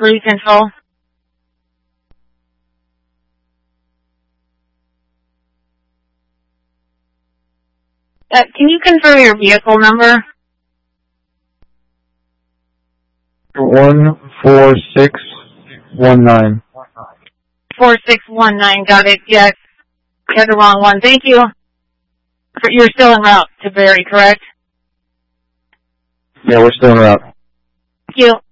Cruise control. Can you confirm your vehicle number? 14619. 4619, got it. Yes, you had the wrong one. Thank you. You're still en route to Barry, correct? Yeah, we're still en route. Thank you.